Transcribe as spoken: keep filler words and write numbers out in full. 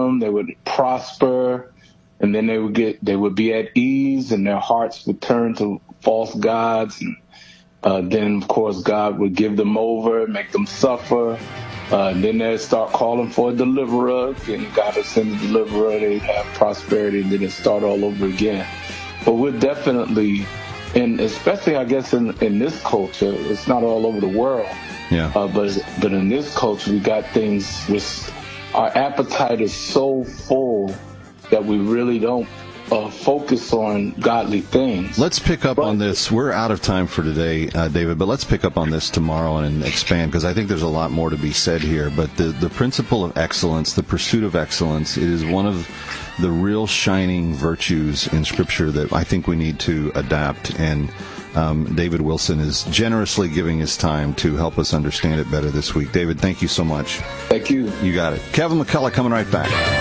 them, they would prosper, and then they would get they would be at ease, and their hearts would turn to false gods. And uh, then, of course, God would give them over, make them suffer. Uh, and then they'd start calling for a deliverer, and God would send a deliverer. They'd have prosperity, and then it'd start all over again. But we're definitely, and especially, I guess, in, in this culture, it's not all over the world. Yeah. Uh, but but in this culture, we got things with our appetite is so full that we really don't uh, focus on godly things. Let's pick up but, on this. We're out of time for today, uh, David, but let's pick up on this tomorrow and expand, because I think there's a lot more to be said here. But the, the principle of excellence, the pursuit of excellence, it is one of the real shining virtues in Scripture that I think we need to adapt. And um, David Wilson is generously giving his time to help us understand it better this week. David, thank you so much. Thank you. You got it. Kevin McCullough coming right back.